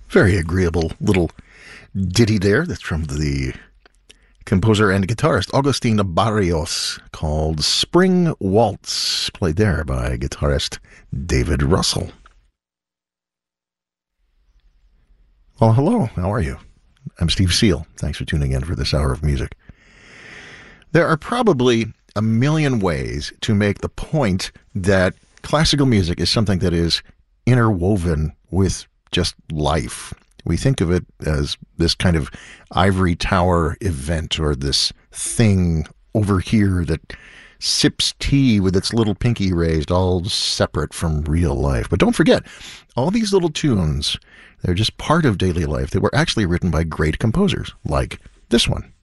Very agreeable little ditty there. That's from the composer and guitarist Agustin Barrios, called Spring Waltz, played there by guitarist David Russell. Well, hello. How are you? I'm Steve Seal. Thanks for tuning in for this hour of music. There are probably a million ways to make the point that classical music is something that is interwoven with just life. We think of it as this kind of ivory tower event, or this thing over here that sips tea with its little pinky raised, all separate from real life. But don't forget, all these little tunes, they're just part of daily life that were actually written by great composers, like this one.